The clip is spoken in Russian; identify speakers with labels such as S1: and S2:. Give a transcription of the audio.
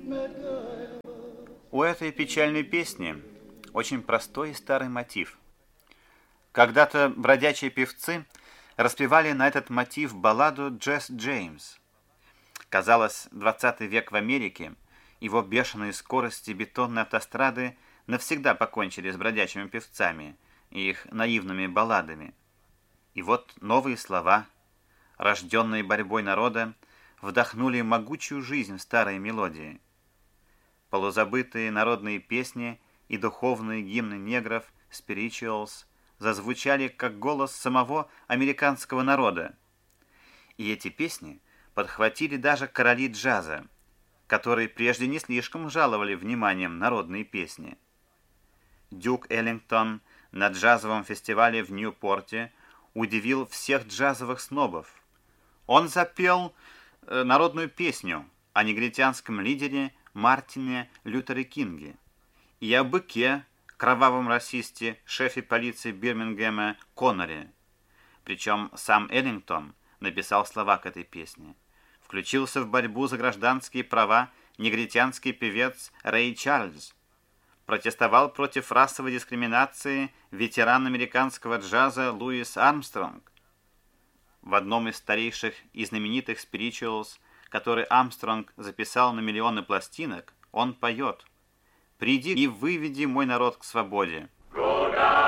S1: У этой печальной песни очень простой и старый мотив. Когда-то бродячие певцы распевали на этот мотив балладу «Джесс Джеймс». Казалось, 20 век в Америке, его бешеные скорости бетонной автострады навсегда покончили с бродячими певцами и их наивными балладами. И вот новые слова, рожденные борьбой народа, вдохнули могучую жизнь в старые мелодии. Полузабытые народные песни и духовные гимны негров, spirituals, зазвучали как голос самого американского народа. И эти песни подхватили даже короли джаза, которые прежде не слишком жаловали вниманием народные песни. Дюк Эллингтон на джазовом фестивале в Ньюпорте удивил всех джазовых снобов. Он запел народную песню о негритянском лидере Мартине Лютере Кинге и о быке, кровавом расисте, шефе полиции Бирмингема Конноре. Причем сам Эллингтон написал слова к этой песне. Включился в борьбу за гражданские права негритянский певец Рэй Чарльз. Протестовал против расовой дискриминации ветеран американского джаза Луис Армстронг. В одном из старейших и знаменитых spirituals, который Армстронг записал на миллионы пластинок, он поет: «Приди и выведи мой народ к свободе».